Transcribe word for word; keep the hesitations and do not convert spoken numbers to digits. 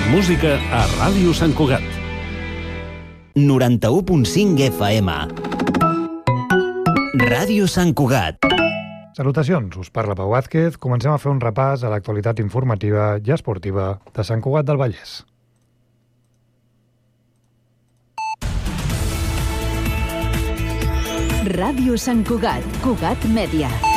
música a Ràdio Sant Cugat. noranta-u punt cinc F M. Ràdio Sant Cugat. Salutacions, us parla Pau Vázquez. Comencem a fer un repàs a l'actualitat informativa i esportiva de Sant Cugat del Vallès. Ràdio Sant Cugat, Cugat Mèdia.